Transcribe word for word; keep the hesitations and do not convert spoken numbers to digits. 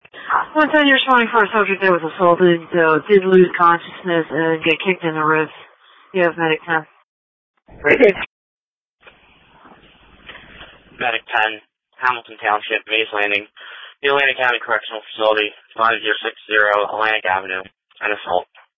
One time you're responding for a subject that was assaulted, uh, did lose consciousness, and get kicked in the ribs. You have medic ten. Ready? Medic ten, Hamilton Township, Maze Landing, the Atlantic County Correctional Facility, five zero six zero Atlantic Avenue, an assault.